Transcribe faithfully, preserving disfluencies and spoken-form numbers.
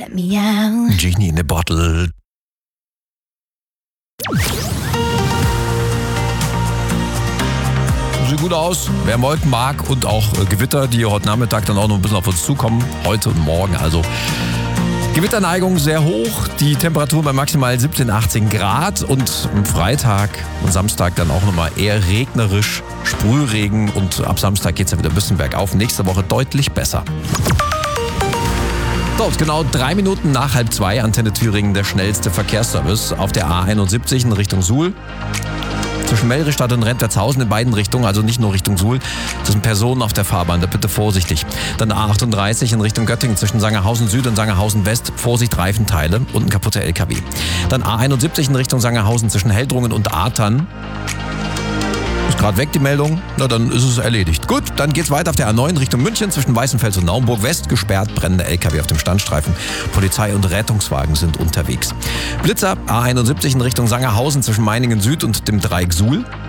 Let me out. Genie in a Bottle. Sieht gut aus. Wer Wolken mag und auch äh, Gewitter, die heute Nachmittag dann auch noch ein bisschen auf uns zukommen. Heute und morgen also. Gewitterneigung sehr hoch. Die Temperatur bei maximal siebzehn, achtzehn Grad. Und am Freitag und Samstag dann auch nochmal eher regnerisch. Sprühregen und ab Samstag geht es ja wieder ein bisschen bergauf. Nächste Woche deutlich besser. So, genau drei Minuten nach halb zwei, Antenne Thüringen, der schnellste Verkehrsservice auf der A einundsiebzig in Richtung Suhl. Zwischen Melristadt und Rentwertshausen in beiden Richtungen, also nicht nur Richtung Suhl. Das sind Personen auf der Fahrbahn, da bitte vorsichtig. Dann A achtunddreißig in Richtung Göttingen zwischen Sangerhausen Süd und Sangerhausen West. Vorsicht, Reifenteile und ein kaputter L K W. Dann A einundsiebzig in Richtung Sangerhausen zwischen Heldrungen und Artern. Ist gerade weg die Meldung, na dann ist es erledigt. Gut, dann geht's weiter auf der A neun Richtung München zwischen Weißenfels und Naumburg West. Gesperrt, brennende L K W auf dem Standstreifen. Polizei und Rettungswagen sind unterwegs. Blitzer A einundsiebzig in Richtung Sangerhausen zwischen Meiningen Süd und dem Dreieck Suhl.